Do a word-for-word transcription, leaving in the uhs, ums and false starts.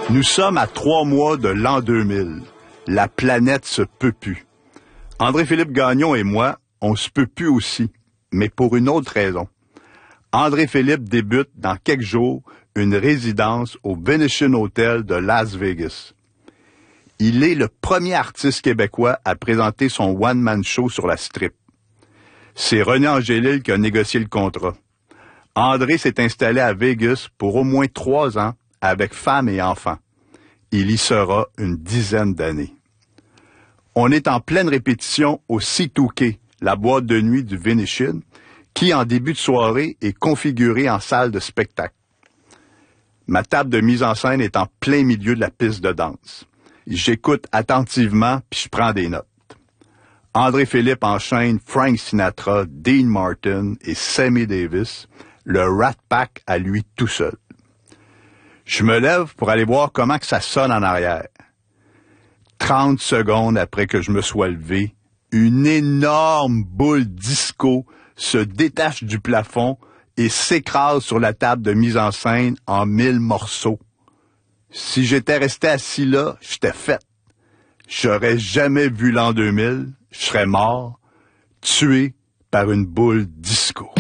Nous sommes à trois mois de l'an deux mille. La planète se peut plus. André-Philippe Gagnon et moi, on se peut plus aussi, mais pour une autre raison. André-Philippe débute dans quelques jours une résidence au Venetian Hotel de Las Vegas. Il est le premier artiste québécois à présenter son one-man show sur la strip. C'est René Angélil qui a négocié le contrat. André s'est installé à Vegas pour au moins trois ans avec femme et enfants. Il y sera une dizaine d'années. On est en pleine répétition au C deux K, la boîte de nuit du Venetian, qui, en début de soirée, est configurée en salle de spectacle. Ma table de mise en scène est en plein milieu de la piste de danse. J'écoute attentivement, puis je prends des notes. André-Philippe enchaîne Frank Sinatra, Dean Martin et Sammy Davis, le Rat Pack à lui tout seul. Je me lève pour aller voir comment que ça sonne en arrière. Trente secondes après que je me sois levé, une énorme boule disco se détache du plafond et s'écrase sur la table de mise en scène en mille morceaux. Si j'étais resté assis là, j'étais fait. J'aurais jamais vu l'an deux mille, je serais mort, tué par une boule disco.